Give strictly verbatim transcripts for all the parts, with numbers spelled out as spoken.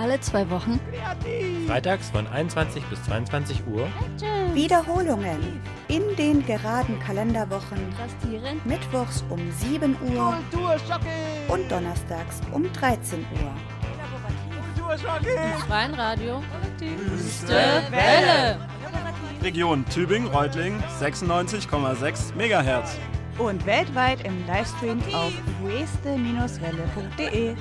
Alle zwei Wochen. Freitags von einundzwanzig bis zweiundzwanzig Uhr. Wiederholungen in den geraden Kalenderwochen. Kontrastierend. Mittwochs um sieben Uhr und donnerstags um dreizehn Uhr. Im freien Radio. Wüste Welle. Region Tübingen-Reutlingen sechsundneunzig Komma sechs Megahertz. Und weltweit im Livestream auf weste Welle punkt de.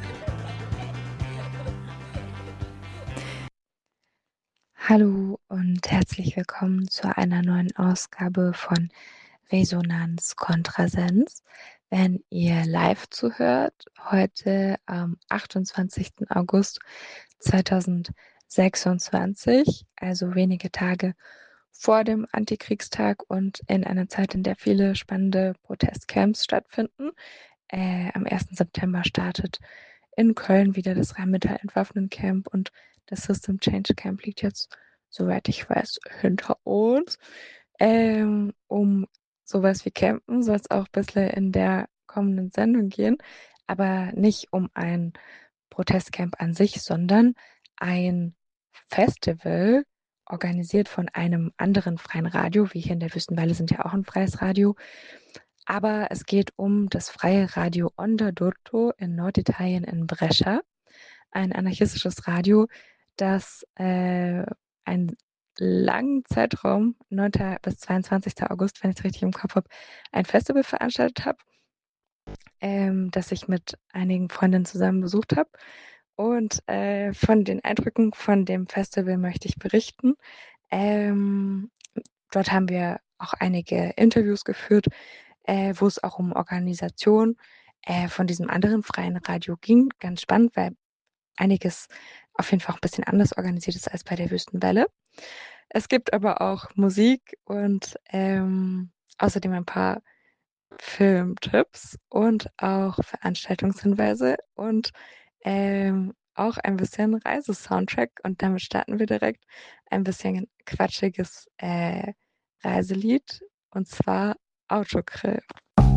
Hallo und herzlich willkommen zu einer neuen Ausgabe von Resonanz Kontrasens. Wenn ihr live zuhört, heute am achtundzwanzigsten August zweitausendsechsundzwanzig, also wenige Tage vor dem Antikriegstag und in einer Zeit, in der viele spannende Protestcamps stattfinden. Äh, am ersten September startet in Köln wieder das Rheinmetall-Entwaffnen-Camp und das System Change Camp liegt jetzt, soweit ich weiß, hinter uns. Ähm, um sowas wie Campen soll es auch ein bisschen in der kommenden Sendung gehen, aber nicht um ein Protestcamp an sich, sondern ein Festival, organisiert von einem anderen freien Radio. Wir hier in der Wüstenwelle sind ja auch ein freies Radio. Aber es geht um das freie Radio Onda d'Urto in Norditalien in Brescia. Ein anarchistisches Radio, das äh, einen langen Zeitraum, neunten bis zweiundzwanzigsten August, wenn ich es richtig im Kopf habe, ein Festival veranstaltet habe, ähm, das ich mit einigen Freundinnen zusammen besucht habe. Und äh, von den Eindrücken von dem Festival möchte ich berichten. Ähm, dort haben wir auch einige Interviews geführt, äh, wo es auch um Organisation äh, von diesem anderen freien Radio ging. Ganz spannend, weil einiges auf jeden Fall auch ein bisschen anders organisiert ist als bei der Wüstenwelle. Es gibt aber auch Musik und ähm, außerdem ein paar Filmtipps und auch Veranstaltungshinweise und ähm, auch ein bisschen Reisesoundtrack. Und damit starten wir direkt ein bisschen quatschiges äh, Reiselied, und zwar Autogrill.